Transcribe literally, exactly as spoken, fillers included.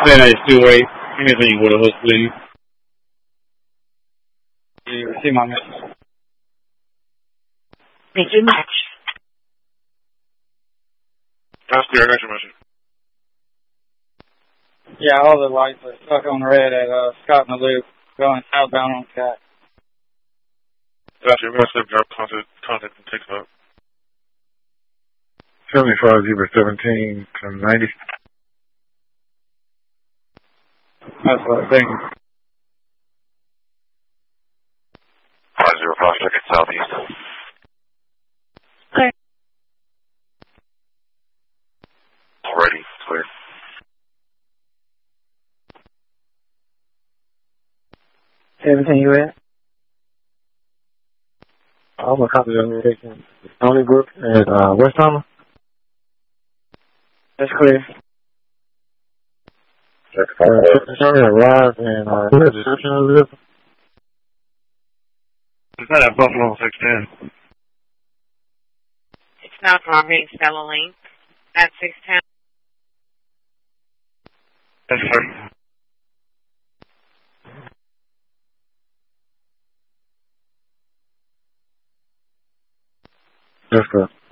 Then I still wait. Anything with a hook, please. You see my message. Thank you much. That's clear. I got your message. Yeah, all the lights are stuck on red at uh, Scott and the Loop, going southbound on Cat. Got your message. Drop contact, contact and text up. seventy-five Zebra seventeen to ninety. That's what I think. five zero five second southeast. Clear. Already clear. Everything you at? I'm gonna copy the location. Stony Brook at uh, Westheimer. That's clear. Uh, Stony arrived and uh, what is the description of this? Is that at Buffalo six ten? It's now dropping Stella Link at six ten. Yes, sir. Yes, sir.